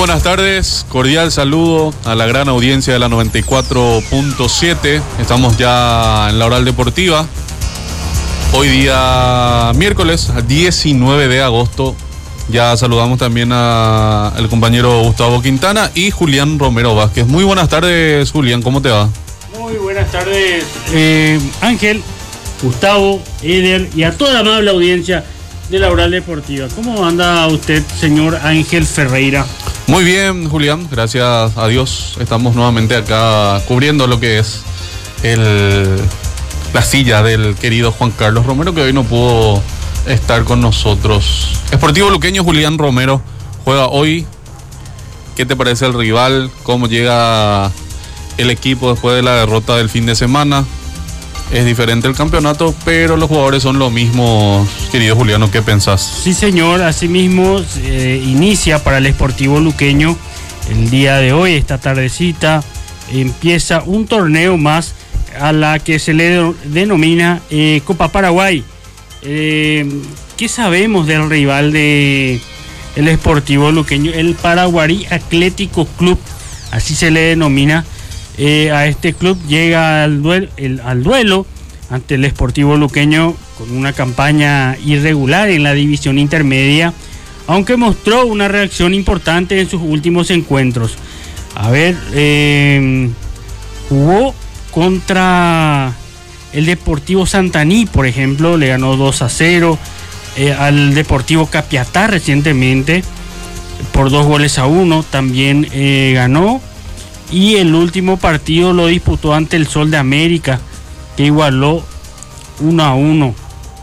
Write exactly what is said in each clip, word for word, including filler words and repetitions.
buenas tardes, cordial saludo a la gran audiencia de la noventa y cuatro punto siete. Estamos ya en la Oral Deportiva. Hoy día miércoles diecinueve de agosto. Ya saludamos también al compañero Gustavo Quintana y Julián Romero Vázquez. Muy buenas tardes, Julián, ¿cómo te va? Muy buenas tardes, eh, Ángel, Gustavo, Eder y a toda la amable audiencia de la Oral Deportiva. ¿Cómo anda usted, señor Ángel Ferreira? Muy bien, Julián, gracias a Dios. Estamos nuevamente acá cubriendo lo que es el, la silla del querido Juan Carlos Romero, que hoy no pudo estar con nosotros. Sportivo Luqueño, Julián Romero, juega hoy. ¿Qué te parece el rival? ¿Cómo llega el equipo después de la derrota del fin de semana? Es diferente el campeonato, pero los jugadores son lo mismo, querido Juliano, ¿qué pensás? Sí, señor, asimismo eh, inicia para el Sportivo Luqueño el día de hoy, esta tardecita, empieza un torneo más a la que se le de, denomina eh, Copa Paraguay. Eh, ¿Qué sabemos del rival de el Sportivo Luqueño? El Paraguarí Atlético Club, así se le denomina. Eh, a este club llega al duelo, el, al duelo ante el Sportivo Luqueño con una campaña irregular en la división intermedia, aunque mostró una reacción importante en sus últimos encuentros. A ver, eh, jugó contra el Deportivo Santaní, por ejemplo, le ganó dos a cero, eh, al Deportivo Capiatá recientemente por dos goles a uno, también eh, ganó. Y el último partido lo disputó ante el Sol de América, que igualó uno a uno.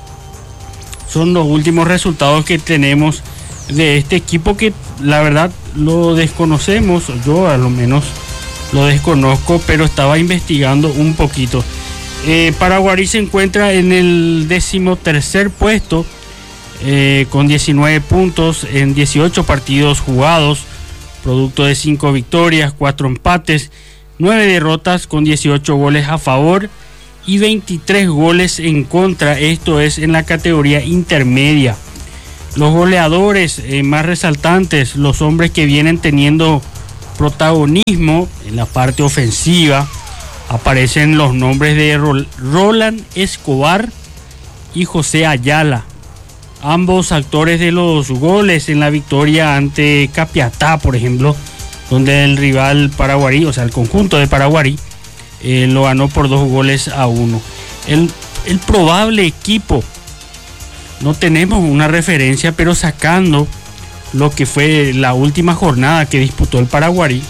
Son los últimos resultados que tenemos de este equipo, que la verdad lo desconocemos. Yo a lo menos lo desconozco, pero estaba investigando un poquito. Eh, Paraguarí se encuentra en el decimotercer puesto, eh, con diecinueve puntos en dieciocho partidos jugados, producto de cinco victorias, cuatro empates, nueve derrotas con dieciocho goles a favor y veintitrés goles en contra. Esto es en la categoría intermedia. Los goleadores eh, más resaltantes, los hombres que vienen teniendo protagonismo en la parte ofensiva, aparecen los nombres de Roland Escobar y José Ayala, ambos actores de los goles en la victoria ante Capiatá, por ejemplo, donde el rival Paraguarí, o sea, el conjunto de Paraguarí, eh, lo ganó por dos goles a uno. El, el probable equipo, no tenemos una referencia, pero sacando lo que fue la última jornada que disputó el Paraguarí,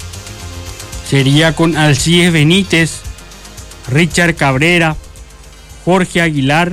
sería con Alcides Benítez, Richard Cabrera, Jorge Aguilar,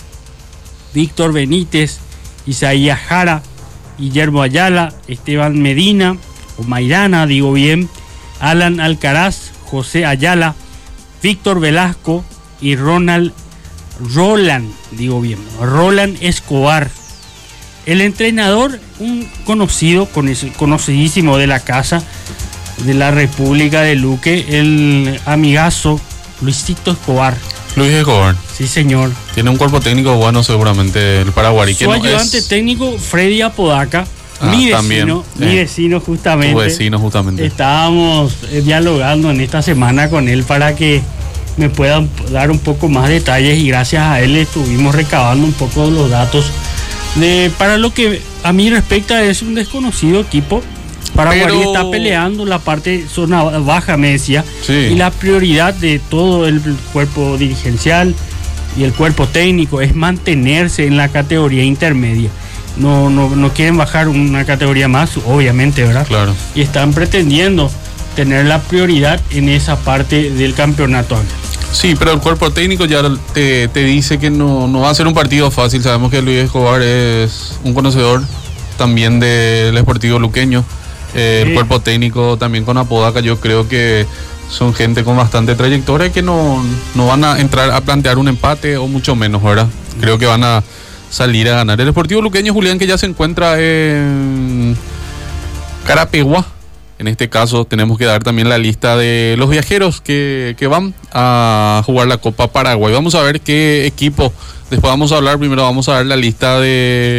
Víctor Benítez, Isaías Jara, Guillermo Ayala, Esteban Medina, o Maidana, digo bien, Alan Alcaraz, José Ayala, Víctor Velasco y Ronald, Roland, digo bien, Roland Escobar. El entrenador, un conocido, conocidísimo de la casa de la República de Luque, el amigazo Luisito Escobar. Luis Escobar. Sí, señor. Tiene un cuerpo técnico bueno, seguramente, el Paraguarí. Su ayudante no es... técnico, Freddy Apodaca, ah, mi vecino, también, mi eh, vecino justamente. Tu vecino justamente. Estábamos eh, dialogando en esta semana con él para que me puedan dar un poco más detalles, y gracias a él estuvimos recabando un poco de los datos de, para lo que a mí respecta, es un desconocido equipo. Paraguarí Pero... está peleando la parte zona baja, me decía, sí. Y la prioridad de todo el cuerpo dirigencial y el cuerpo técnico es mantenerse en la categoría intermedia. No, no, no quieren bajar una categoría más, obviamente, ¿verdad? Claro. Y están pretendiendo tener la prioridad en esa parte del campeonato. Sí, pero el cuerpo técnico ya te, te dice que no, no va a ser un partido fácil. Sabemos que Luis Escobar es un conocedor también del Sportivo Luqueño. Eh, sí. El cuerpo técnico también con Apodaca, yo creo que son gente con bastante trayectoria y que no, no van a entrar a plantear un empate o mucho menos, ¿verdad? Creo que van a salir a ganar. El Sportivo Luqueño, Julián, que ya se encuentra en Carapegua. En este caso tenemos que dar también la lista de los viajeros que, que van a jugar la Copa Paraguay. Vamos a ver qué equipo, después vamos a hablar, primero vamos a ver la lista de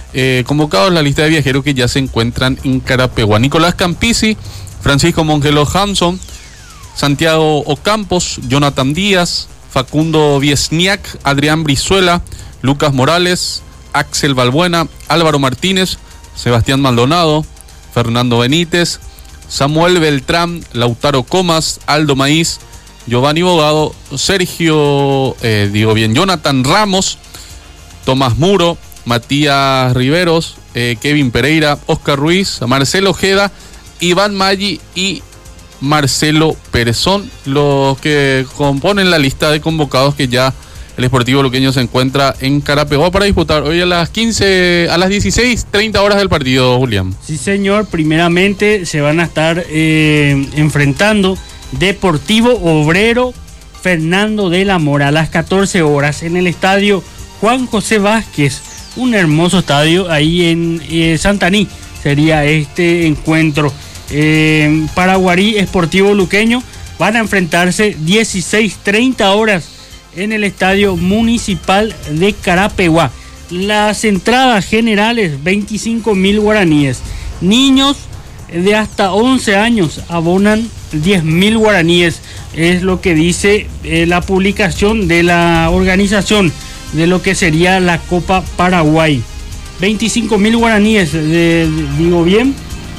eh, convocados la lista de viajeros que ya se encuentran en Carapeguá: Nicolás Campisi, Francisco Mongelo Hanson, Santiago Ocampos, Jonathan Díaz, Facundo Viesniak, Adrián Brizuela, Lucas Morales, Axel Balbuena, Álvaro Martínez, Sebastián Maldonado, Fernando Benítez, Samuel Beltrán, Lautaro Comas, Aldo Maíz, Giovanni Bogado, Sergio, eh, digo bien, Jonathan Ramos, Tomás Muro, Matías Riveros, eh, Kevin Pereira, Oscar Ruiz, Marcelo Ojeda, Iván Maggi y Marcelo Perezón, los que componen la lista de convocados que ya el Sportivo Luqueño se encuentra en Carapeguá para disputar hoy a las quince, a las dieciséis treinta horas del partido, Julián. Sí, señor. Primeramente se van a estar eh, enfrentando Deportivo Obrero Fernando de la Mora a las catorce horas en el estadio Juan José Vázquez, un hermoso estadio ahí en eh, Santaní. Sería este encuentro. Eh, Paraguarí Sportivo Luqueño van a enfrentarse dieciséis treinta horas en el estadio municipal de Carapeguá. Las entradas generales veinticinco mil guaraníes. Niños de hasta once años abonan diez mil guaraníes. Es lo que dice eh, la publicación de la organización de lo que sería la Copa Paraguay. veinticinco mil guaraníes, de, digo bien,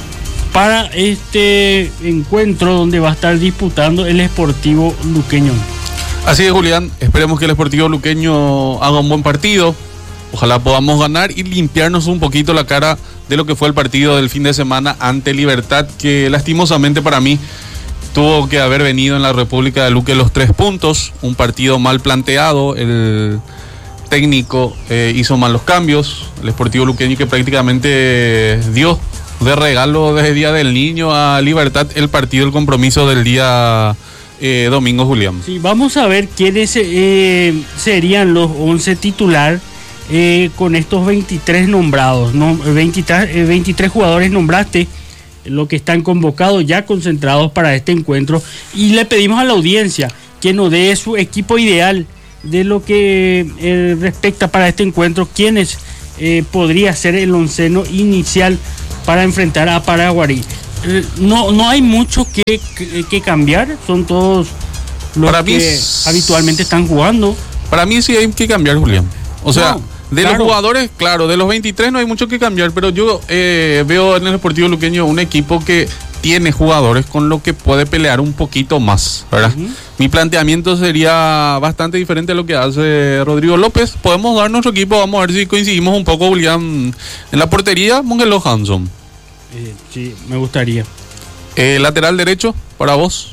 para este encuentro donde va a estar disputando el Sportivo Luqueño. Así es, Julián, esperemos que el Sportivo Luqueño haga un buen partido, ojalá podamos ganar y limpiarnos un poquito la cara de lo que fue el partido del fin de semana ante Libertad, que lastimosamente para mí tuvo que haber venido en la República de Luque los tres puntos, un partido mal planteado, el técnico eh, hizo mal los cambios, el Sportivo Luqueño que prácticamente dio de regalo desde el Día del Niño a Libertad el partido, el compromiso del día eh, domingo, Julián. Sí, vamos a ver quiénes eh, serían los once titular eh, con estos veintitrés nombrados, ¿no? veintitrés, eh, veintitrés jugadores nombraste, lo que están convocados ya concentrados para este encuentro, y le pedimos a la audiencia que nos dé su equipo ideal de lo que eh, respecta para este encuentro, quiénes eh, podría ser el onceno inicial para enfrentar a Paraguarí. Eh, no, no hay mucho que, que, que cambiar, son todos los para que mí, habitualmente están jugando. Para mí sí hay que cambiar, Julián. O sea, no, de claro. Los jugadores, claro, de los veintitrés no hay mucho que cambiar, pero yo eh, veo en el Sportivo Luqueño un equipo que tiene jugadores con lo que puede pelear un poquito más, ¿verdad? Uh-huh. Mi planteamiento sería bastante diferente a lo que hace Rodrigo López. Podemos dar nuestro equipo, vamos a ver si coincidimos un poco, Julián. En la portería, Mongelo Hanson. Eh, sí, me gustaría. Eh, lateral derecho, para vos.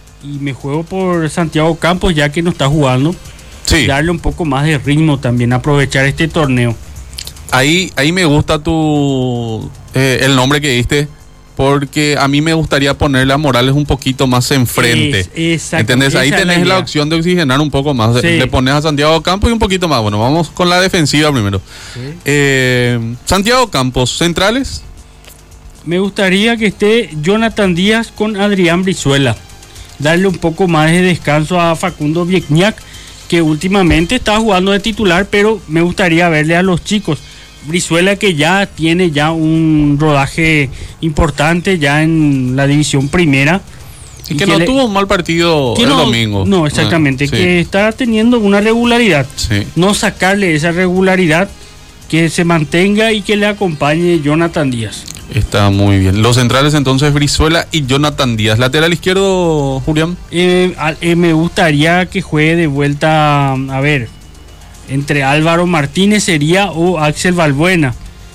Y me juego por Santiago Campos, ya que no está jugando. Sí. Darle un poco más de ritmo también, aprovechar este torneo. Ahí, ahí me gusta tu eh, el nombre que diste, porque a mí me gustaría ponerle a Morales un poquito más enfrente. Es, ¿entendés? Ahí tenés la, la opción de oxigenar un poco más. Sí. Le pones a Santiago Campos y un poquito más. Bueno, vamos con la defensiva primero. Sí. Eh, Santiago Campos, centrales. Me gustaría que esté Jonathan Díaz con Adrián Brizuela. Darle un poco más de descanso a Facundo Viesniak, que últimamente está jugando de titular, pero me gustaría verle a los chicos. Brizuela, que ya tiene ya un rodaje importante ya en la división primera. Y, y que, que no le, tuvo un mal partido el no, domingo. No, exactamente, ah, sí. Que está teniendo una regularidad. Sí. No sacarle esa regularidad, que se mantenga y que le acompañe Jonathan Díaz. Está muy bien. Los centrales entonces Brizuela y Jonathan Díaz. Lateral izquierdo, Julián. Eh, eh, me gustaría que juegue de vuelta, a ver, entre Álvaro Martínez sería o Axel Balbuena.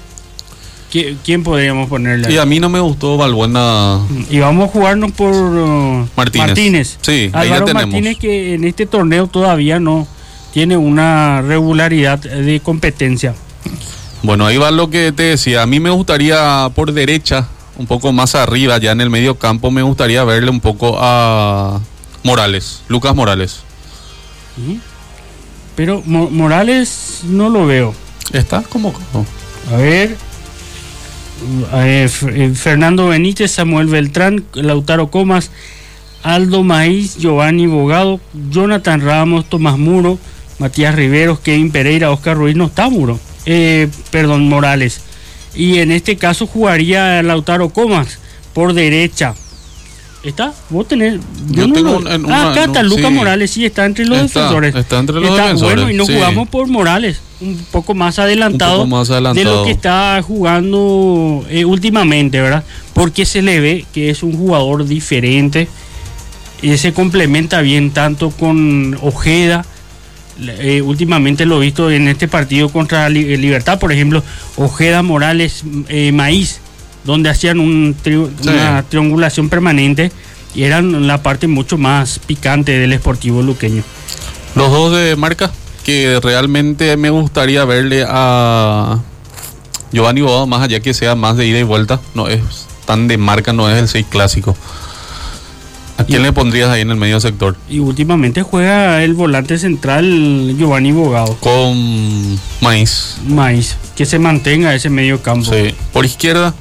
¿Quién podríamos ponerle? Y a mí no me gustó Balbuena. Y vamos a jugarnos por uh, Martínez. Martínez. Sí, Álvaro ahí ya tenemos. Martínez, que en este torneo todavía no tiene una regularidad de competencia. Bueno, ahí va lo que te decía. A mí me gustaría por derecha, un poco más arriba, ya en el medio campo, me gustaría verle un poco a Morales, Lucas Morales. ¿Sí? Pero Mo- Morales no lo veo. ¿Está? ¿Cómo? No. A ver. Eh, Fernando Benítez, Samuel Beltrán, Lautaro Comas, Aldo Maíz, Giovanni Bogado, Jonathan Ramos, Tomás Muro, Matías Riveros, Kevin Pereira, Oscar Ruiz. No está Muro. eh, perdón, Morales. Y en este caso jugaría Lautaro Comas por derecha. ¿Está? ¿Vos tenés? Yo, yo no tengo lo... un, en Ah, acá una, está no, Lucas sí. Morales, sí, está entre los está, defensores. Está entre los está defensores. Bueno, y nos sí. jugamos por Morales, un poco más adelantado, un poco más adelantado de lo que está jugando eh, últimamente, ¿verdad? Porque se le ve que es un jugador diferente, y se complementa bien tanto con Ojeda. Eh, últimamente lo he visto en este partido contra Libertad, por ejemplo, Ojeda, Morales, eh, Maíz, donde hacían un tri- sí. una triangulación permanente y eran la parte mucho más picante del Sportivo Luqueño. Los dos de marca, que realmente me gustaría verle a Giovanni Bogado, más allá que sea más de ida y vuelta, no es tan de marca, no es el seis clásico. ¿A quién y, le pondrías ahí en el medio sector? Y últimamente juega el volante central Giovanni Bogado. Con Maíz. Maíz, que se mantenga ese medio campo. Sí. Por izquierda.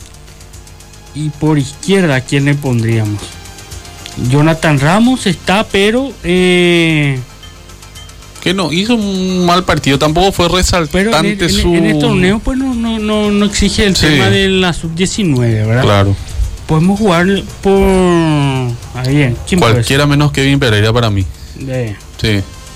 Y por izquierda, ¿a quién le pondríamos? Jonathan Ramos está, pero... Eh, que no, hizo un mal partido, tampoco fue resaltante pero en, el, su... en, en el torneo pues no, no, no, no exige el sí. tema de la sub diecinueve, ¿verdad? Claro. Podemos jugar por... Ah, bien. ¿Quién Cualquiera menos Kevin Pereira para mí. Eh, sí.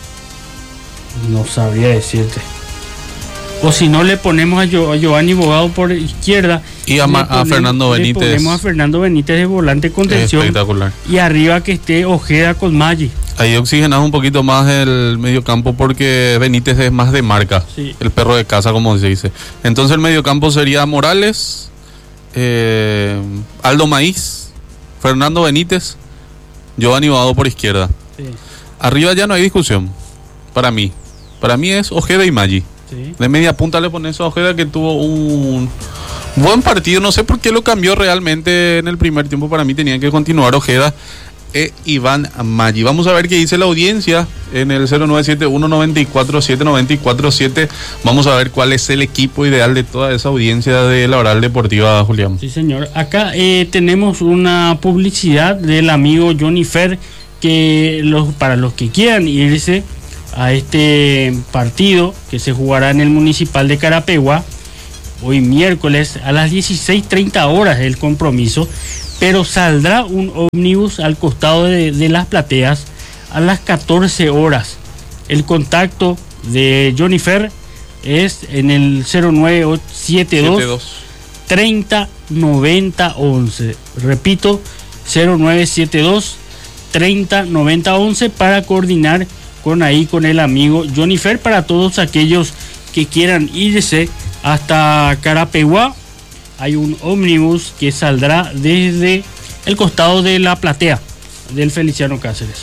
No sabría decirte. O si no, le ponemos a, Gio, a Giovanni Bogado por izquierda. Y a, ponemos, a Fernando Benítez. Le ponemos a Fernando Benítez de volante contención. Espectacular. Y arriba que esté Ojeda con Maggi. Ahí oxigenamos un poquito más el mediocampo porque Benítez es más de marca. Sí. El perro de casa, como se dice. Entonces el mediocampo sería Morales, eh, Aldo Maíz, Fernando Benítez, Giovanni Bogado por izquierda. Sí. Arriba ya no hay discusión. Para mí. Para mí es Ojeda y Maggi. Sí. De media punta le pones a Ojeda, que tuvo un buen partido. No sé por qué lo cambió realmente en el primer tiempo. Para mí tenían que continuar Ojeda e Iván Maggi. Vamos a ver qué dice la audiencia en el cero nueve siete uno nueve cuatro siete nueve cuatro siete. Vamos a ver cuál es el equipo ideal de toda esa audiencia de la Oral Deportiva, Julián. Sí, señor. Acá eh, tenemos una publicidad del amigo Johnny Fer, que los, para los que quieran irse a este partido que se jugará en el Municipal de Carapeguá hoy miércoles a las dieciséis treinta horas el compromiso, pero saldrá un ómnibus al costado de, de las plateas a las catorce horas. El contacto de Johnny Fer es en el cero nueve siete dos treinta noventa once. Repito, cero nueve siete dos treinta noventa once para coordinar con ahí con el amigo Johnny Fer, para todos aquellos que quieran irse hasta Carapeguá. Hay un ómnibus que saldrá desde el costado de la platea del Feliciano Cáceres.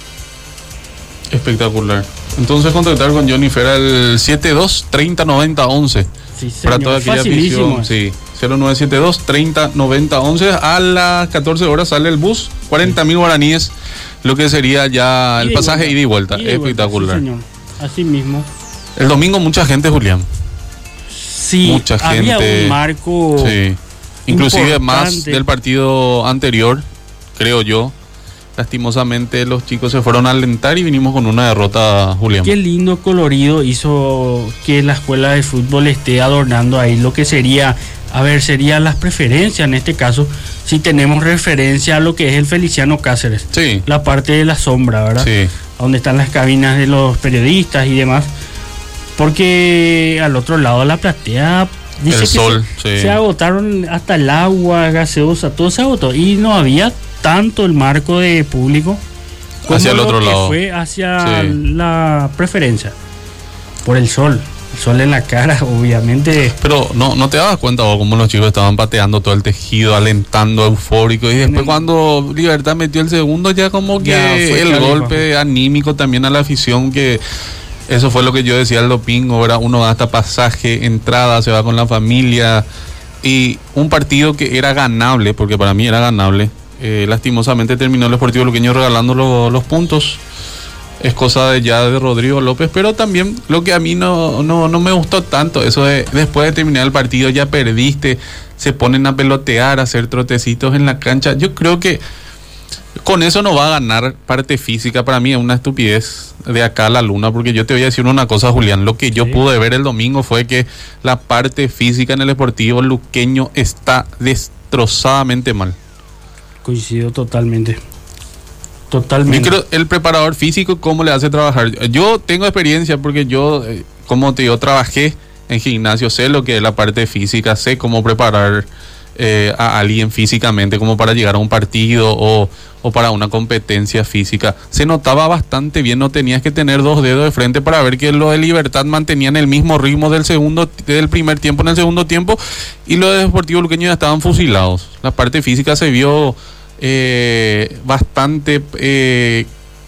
Espectacular. Entonces contactar con Johnny Fer al siete dos treinta noventa once. Sí, señor. Para toda aquella Facilísimo. afición. Sí. cero nueve siete dos treinta noventa once. A las catorce horas sale el bus, cuarenta mil guaraníes, lo que sería ya el pasaje ida y vuelta. Ida y vuelta. Espectacular. Sí, señor. Así mismo. El domingo mucha gente, Julián. Sí, mucha había gente. un marco. Sí. Inclusive más importante del partido anterior, creo yo. Lastimosamente los chicos se fueron a alentar y vinimos con una derrota, Julián. Qué lindo colorido hizo que la escuela de fútbol esté adornando ahí lo que sería, a ver, serían las preferencias en este caso, si tenemos referencia a lo que es el Feliciano Cáceres. Sí. La parte de la sombra, ¿verdad? Sí. Donde están las cabinas de los periodistas y demás. Porque al otro lado de la platea dice el que sol, se, sí. se agotaron hasta el agua, gaseosa, todo se agotó. Y no había tanto el marco de público como hacia el otro lo que lado. fue hacia Sí. la preferencia. Por el sol. El sol en la cara, obviamente. Pero no, no te dabas cuenta vos cómo los chicos estaban pateando todo el tejido, alentando, eufórico. Y después el... cuando Libertad metió el segundo, ya como que Ya fue el califa. golpe anímico también a la afición, que eso fue lo que yo decía el domingo, ¿verdad? Uno gasta pasaje, entrada, se va con la familia. Y un partido que era ganable, porque para mí era ganable. Eh, lastimosamente terminó el Sportivo Luqueño regalando lo, los puntos. Es cosa de ya de Rodrigo López, pero también lo que a mí no, no, no me gustó tanto, eso de después de terminar el partido ya perdiste, se ponen a pelotear, a hacer trotecitos en la cancha. Yo creo que con eso no va a ganar parte física. Para mí es una estupidez de acá a la luna, porque yo te voy a decir una cosa, Julián. Lo que yo sí. pude ver el domingo fue que la parte física en el Sportivo Luqueño está destrozadamente mal. Coincido totalmente. Totalmente. Yo creo el preparador físico, ¿cómo le hace trabajar? Yo tengo experiencia porque yo, como te digo, trabajé en gimnasio, sé lo que es la parte física, sé cómo preparar eh, a alguien físicamente como para llegar a un partido o, o para una competencia física. Se notaba bastante bien, no tenías que tener dos dedos de frente para ver que los de Libertad mantenían el mismo ritmo del segundo, del primer tiempo en el segundo tiempo, y los de Deportivo Luqueño ya estaban fusilados. La parte física se vio eh, bastante eh,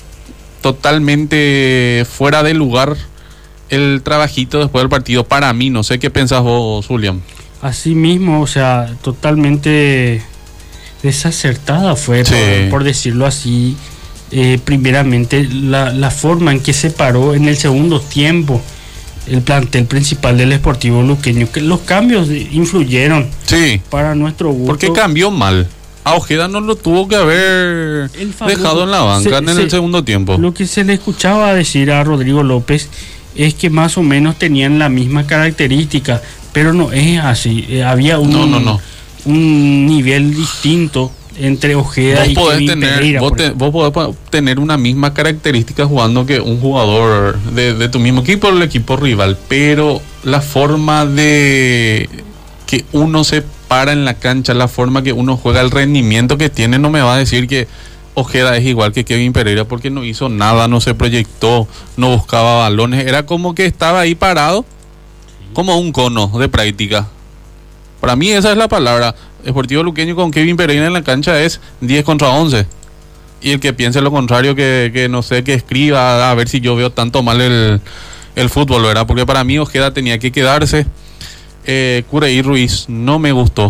totalmente fuera de lugar el trabajito después del partido. Para mí, no sé qué pensás vos, Julián. Así mismo, o sea, totalmente desacertada fue, sí. por, por decirlo así. Eh, primeramente, la, la forma en que se paró en el segundo tiempo el plantel principal del Sportivo Luqueño, que los cambios influyeron sí. para nuestro gusto. Porque cambió mal. A Ojeda no lo tuvo que haber famoso, dejado en la banca se, en se, el segundo tiempo. Lo que se le escuchaba decir a Rodrigo López es que más o menos tenían la misma característica, pero no es así. Eh, había un, no, no, no. un nivel distinto entre Ojeda vos y podés Kevin tener, Pereira. Vos, te, vos podés tener una misma característica jugando que un jugador de, de tu mismo equipo o el equipo rival, pero la forma de que uno se para en la cancha, la forma que uno juega, el rendimiento que tiene, no me va a decir que Ojeda es igual que Kevin Pereira, porque no hizo nada, no se proyectó, no buscaba balones, era como que estaba ahí parado, como un cono de práctica. Para mí esa es la palabra. Sportivo Luqueño con Kevin Pereira en la cancha es diez contra once. Y el que piense lo contrario, que, que no sé, que escriba, a ver si yo veo tanto mal el, el fútbol, ¿verdad? Porque para mí Ojeda tenía que quedarse. Eh, Cureí Ruiz no me gustó.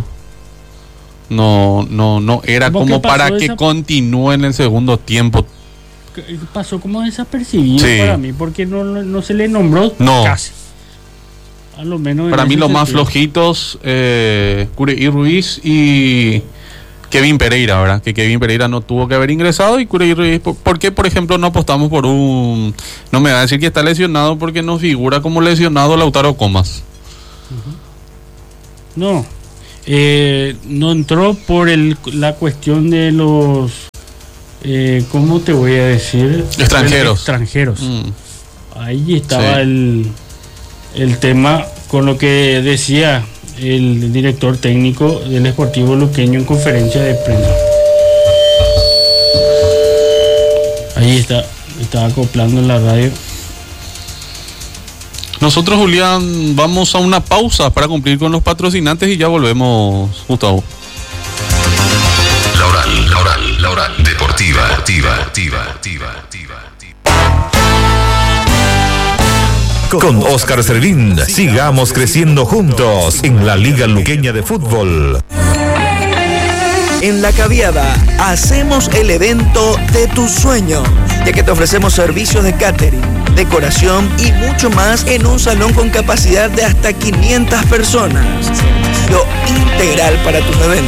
No, no, no era como para que esa... continúe en el segundo tiempo. Pasó como desapercibido sí. para mí, porque no, no se le nombró no. casi. A lo menos para mí los más flojitos, eh, Cureí Ruiz y Kevin Pereira, ¿verdad? Que Kevin Pereira no tuvo que haber ingresado, y Cureí Ruiz, ¿por, ¿por qué, por ejemplo, no apostamos por un... No me va a decir que está lesionado porque no figura como lesionado Lautaro Comas. Uh-huh. No. Eh, no entró por el, la cuestión de los eh, ¿cómo te voy a decir? Extranjeros. Extranjeros. Mm. Ahí estaba sí. el, el tema con lo que decía el director técnico del Sportivo Luqueño en conferencia de prensa. Ahí está, estaba acoplando en la radio. Nosotros, Julián, vamos a una pausa para cumplir con los patrocinantes y ya volvemos, Gustavo. La Oral, La Oral, La Oral Deportiva, Deportiva, Deportiva, Deportiva, Deportiva. Con Oscar Servín, sigamos creciendo juntos en la Liga Luqueña de Fútbol. En La Caviada hacemos el evento de tus sueños, ya que te ofrecemos servicios de catering, decoración y mucho más en un salón con capacidad de hasta quinientas personas. Servicio integral para tus eventos.